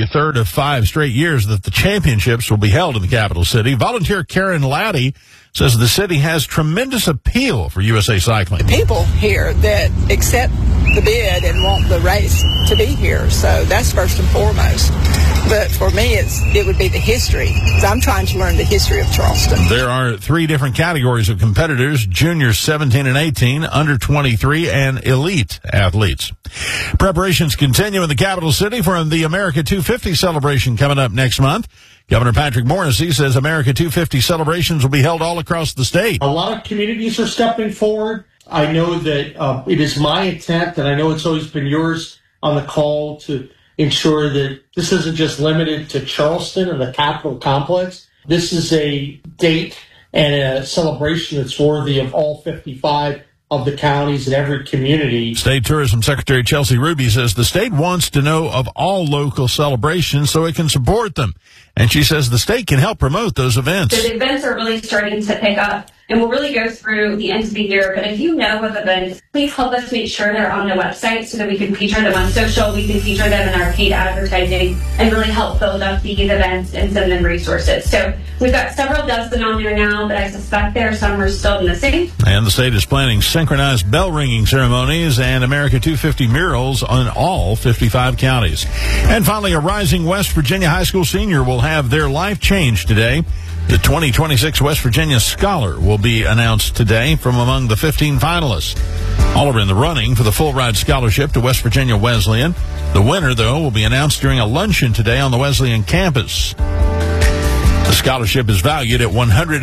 the third of 5 straight years that the championships will be held in the capital city. Volunteer Karen Laddie says the city has tremendous appeal for USA Cycling. People here that accept the bid and want the race to be here, so that's first and foremost. But for me, it would be the history. I'm trying to learn the history of Charleston. There are 3 different categories of competitors: juniors 17 and 18, under 23, and elite athletes. Preparations continue in the capital city for the America 250 celebration coming up next month. Governor Patrick Morrisey says America 250 celebrations will be held all across the state. A lot of communities are stepping forward. I know that it is my intent, and I know it's always been yours on the call, to ensure that this isn't just limited to Charleston and the Capitol complex. This is a date and a celebration that's worthy of all 55 of the counties and every community. State Tourism Secretary Chelsea Ruby says the state wants to know of all local celebrations so it can support them. And she says the state can help promote those events. The events are really starting to pick up, and we'll really go through the end of the year. But if you know of events, please help us make sure they're on the website so that we can feature them on social, we can feature them in our paid advertising, and really help build up these events and send them resources. So we've got several dozen on there now, but I suspect there are some are still missing. And the state is planning synchronized bell ringing ceremonies and America 250 murals on all 55 counties. And finally, a rising West Virginia high school senior will have their life changed today. The 2026 West Virginia Scholar will be announced today from among the 15 finalists. All are in the running for the full ride scholarship to West Virginia Wesleyan. The winner, though, will be announced during a luncheon today on the Wesleyan campus. The scholarship is valued at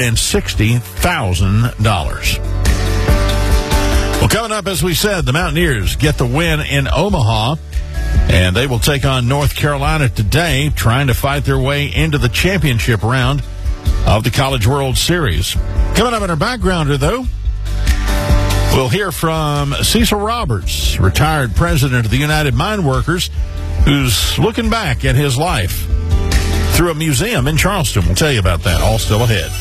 $160,000. Well, coming up, as we said, the Mountaineers get the win in Omaha, and they will take on North Carolina today, trying to fight their way into the championship round of the College World Series. Coming up in our backgrounder, though, we'll hear from Cecil Roberts, retired president of the United Mine Workers, who's looking back at his life through a museum in Charleston. We'll tell you about that. All still ahead.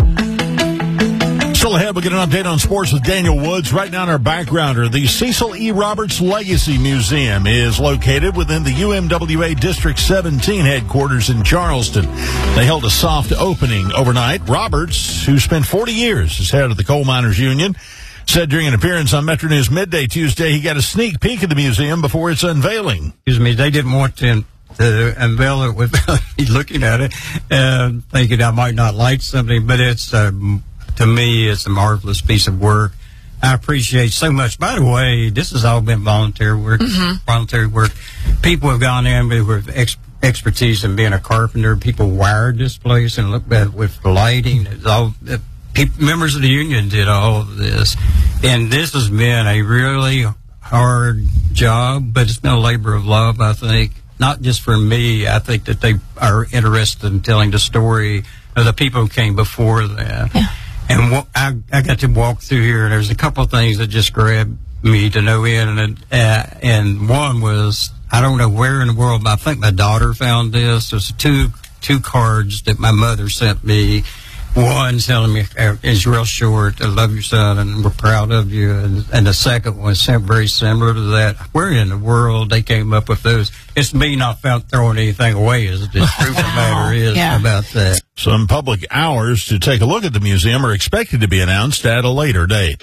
Still ahead, we'll get an update on sports with Daniel Woods. Right now in our backgrounder, the Cecil E. Roberts Legacy Museum is located within the UMWA District 17 headquarters in Charleston. They held a soft opening overnight. Roberts, who spent 40 years as head of the Coal Miners Union, said during an appearance on Metro News Midday Tuesday he got a sneak peek of the museum before its unveiling. Excuse me, they didn't want to unveil it without me looking at it and thinking I might not like something, but it's to me, it's a marvelous piece of work. I appreciate so much. By the way, this has all been volunteer work. Voluntary work. People have gone in with expertise in being a carpenter. People wired this place and looked at it with the lighting. It's all members of the union did all of this, and this has been a really hard job, but it's been a labor of love. I think not just for me. I think that they are interested in telling the story of the people who came before that. Yeah. And I got to walk through here, and there's a couple of things that just grabbed me to no end. And one was, I don't know where in the world, but I think my daughter found this. There's two cards that my mother sent me. One telling me, it's real short, I love your son and we're proud of you. And the second one is very similar to that. Where in the world they came up with those? It's me not throwing anything away, is it? The truth of the matter is about that. Some public hours to take a look at the museum are expected to be announced at a later date.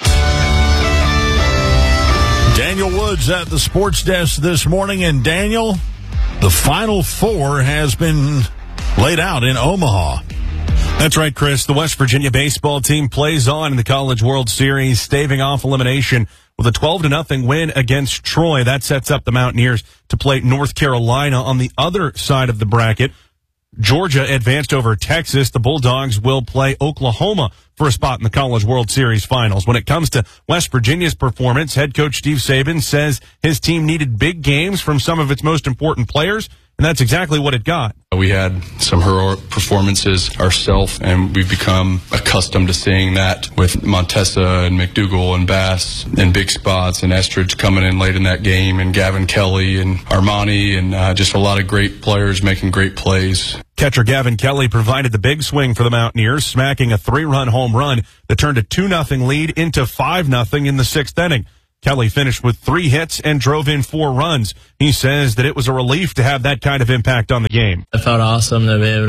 Daniel Woods at the sports desk this morning. And Daniel, the Final Four has been laid out in Omaha. That's right, Chris. The West Virginia baseball team plays on in the College World Series, staving off elimination with a 12-0 win against Troy. That sets up the Mountaineers to play North Carolina on the other side of the bracket. Georgia advanced over Texas. The Bulldogs will play Oklahoma for a spot in the College World Series finals. When it comes to West Virginia's performance, head coach Steve Saban says his team needed big games from some of its most important players, and that's exactly what it got. We had some heroic performances ourselves, and we've become accustomed to seeing that with Montessa and McDougal and Bass in big spots, and Estridge coming in late in that game, and Gavin Kelly and Armani, and just a lot of great players making great plays. Catcher Gavin Kelly provided the big swing for the Mountaineers, smacking a 3-run home run that turned a 2-0 lead into 5-0 in the 6th inning. Kelly finished with 3 hits and drove in 4 runs. He says that it was a relief to have that kind of impact on the game. It felt awesome to be able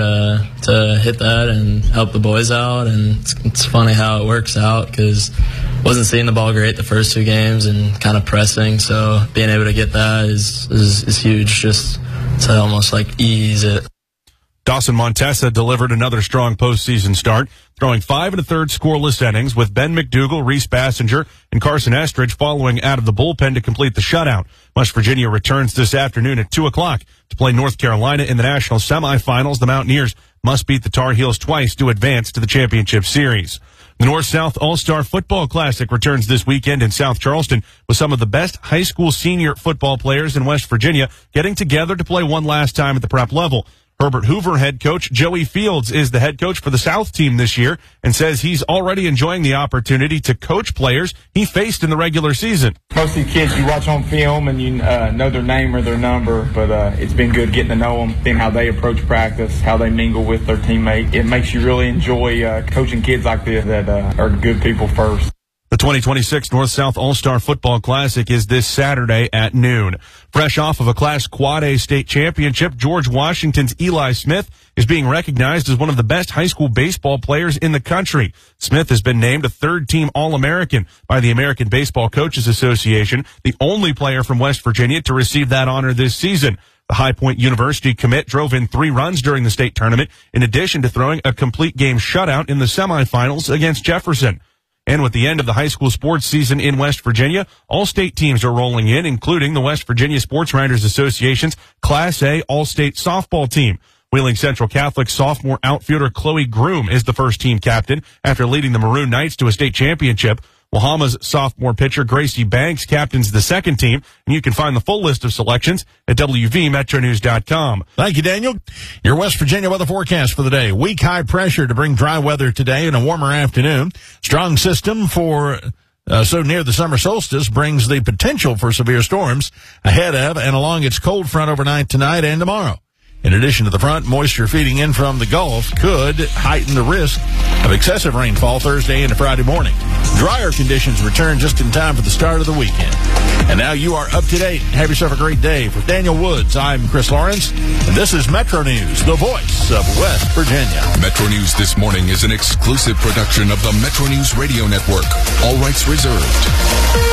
to hit that and help the boys out, and it's funny how it works out because wasn't seeing the ball great the first 2 games and kind of pressing, so being able to get that is huge, just to almost like ease it. Dawson Montesa delivered another strong postseason start, throwing 5 1/3 scoreless innings with Ben McDougall, Reese Bassinger, and Carson Estridge following out of the bullpen to complete the shutout. West Virginia returns this afternoon at 2 o'clock to play North Carolina in the national semifinals. The Mountaineers must beat the Tar Heels twice to advance to the championship series. The North-South All-Star Football Classic returns this weekend in South Charleston with some of the best high school senior football players in West Virginia getting together to play one last time at the prep level. Herbert Hoover head coach Joey Fields is the head coach for the South team this year and says he's already enjoying the opportunity to coach players he faced in the regular season. Most of these kids you watch on film and you know their name or their number, but it's been good getting to know them, seeing how they approach practice, how they mingle with their teammates. It makes you really enjoy coaching kids like this that are good people first. The 2026 North-South All-Star Football Classic is this Saturday at noon. Fresh off of a Class Quad A state championship, George Washington's Eli Smith is being recognized as one of the best high school baseball players in the country. Smith has been named a third-team All-American by the American Baseball Coaches Association, the only player from West Virginia to receive that honor this season. The High Point University commit drove in 3 runs during the state tournament, in addition to throwing a complete game shutout in the semifinals against Jefferson. And with the end of the high school sports season in West Virginia, all state teams are rolling in, including the West Virginia Sports Writers Association's Class A All-State softball team. Wheeling Central Catholic sophomore outfielder Chloe Groom is the first team captain after leading the Maroon Knights to a state championship. Wahama's sophomore pitcher Gracie Banks captains the second team, and you can find the full list of selections at WVMetroNews.com. Thank you, Daniel. Your West Virginia weather forecast for the day. Weak high pressure to bring dry weather today and a warmer afternoon. Strong system for so near the summer solstice brings the potential for severe storms ahead of and along its cold front overnight tonight and tomorrow. In addition to the front, moisture feeding in from the Gulf could heighten the risk of excessive rainfall Thursday into Friday morning. Drier conditions return just in time for the start of the weekend. And now you are up to date. Have yourself a great day. For Daniel Woods, I'm Chris Lawrence, and this is Metro News, the voice of West Virginia. Metro News This Morning is an exclusive production of the Metro News Radio Network. All rights reserved.